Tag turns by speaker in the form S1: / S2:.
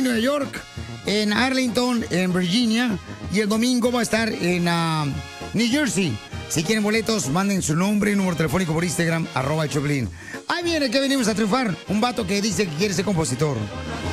S1: en Nueva York, en Arlington, en Virginia, y el domingo va a estar en New Jersey. Si quieren boletos, manden su nombre y número telefónico por Instagram, @Choplin. Ahí viene que venimos a triunfar. Un vato que dice que quiere ser compositor.